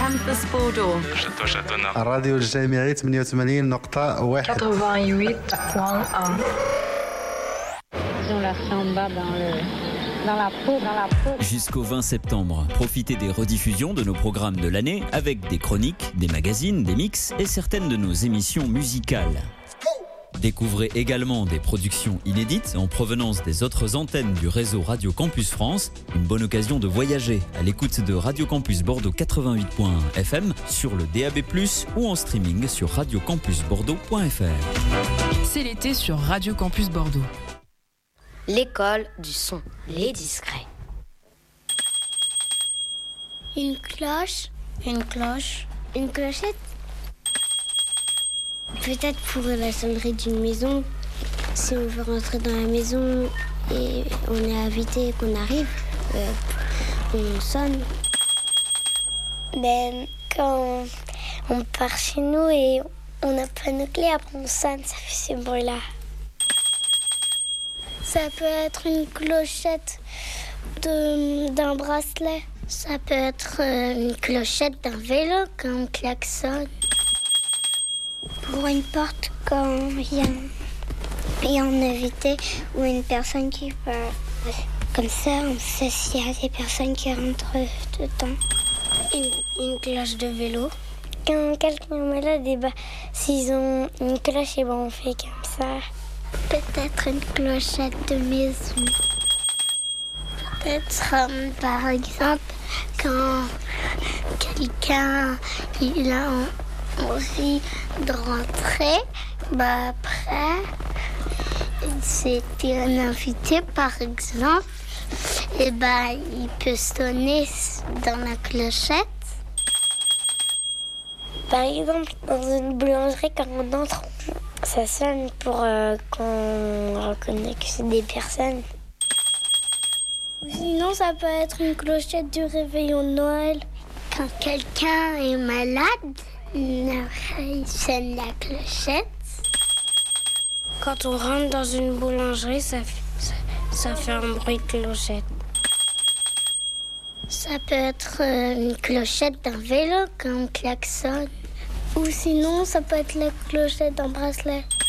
كامبس بوردو شطونا الراديو الجامعي 88.1 88.1 Dans la samba, dans la peau. Jusqu'au 20 septembre, profitez des rediffusions de nos programmes de l'année avec des chroniques, des magazines, des mix et certaines de nos émissions musicales. Découvrez également des productions inédites en provenance des autres antennes du réseau Radio Campus France. Une bonne occasion de voyager à l'écoute de Radio Campus Bordeaux 88.1 FM sur le DAB+, ou en streaming sur radiocampusbordeaux.fr. C'est l'été sur Radio Campus Bordeaux. L'école du son, les discrets. Une cloche. Une clochette. Peut-être pour la sonnerie d'une maison. Si on veut rentrer dans la maison et on est invité et qu'on arrive, on sonne. Quand on part chez nous et on n'a pas nos clés, après on sonne, ça fait ce bruit-là. Ça peut être une clochette d'un bracelet. Ça peut être une clochette d'un vélo quand on klaxonne. Pour une porte quand il y a un invité ou une personne qui va. Comme ça, on sait s'il y a des personnes qui rentrent dedans. Une cloche de vélo. Quand quelqu'un est malade, s'ils ont une cloche, on fait comme ça. Peut-être une clochette de maison. Peut-être, par exemple, quand quelqu'un il a envie de rentrer, après, c'était un invité, par exemple, il peut sonner dans la clochette. Par exemple, dans une boulangerie, quand on entre, ça sonne pour qu'on reconnaisse que c'est des personnes. Sinon, ça peut être une clochette du réveillon de Noël. Quand quelqu'un est malade, il sonne la clochette. Quand on rentre dans une boulangerie, ça fait un bruit de clochette. Ça peut être une clochette d'un vélo quand on klaxonne. Ou sinon, ça peut être la clochette d'un bracelet.